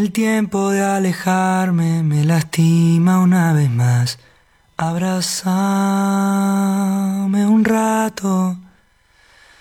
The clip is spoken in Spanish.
El tiempo de alejarme me lastima una vez más. Abrázame un rato.